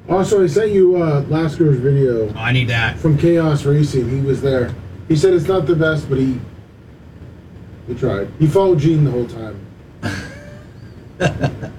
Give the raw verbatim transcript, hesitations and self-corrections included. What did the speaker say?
Also, I sent you uh, Lasker's video. Oh, I need that. From Chaos Racing. He was there. He said it's not the best, but he he tried. He followed Gene the whole time.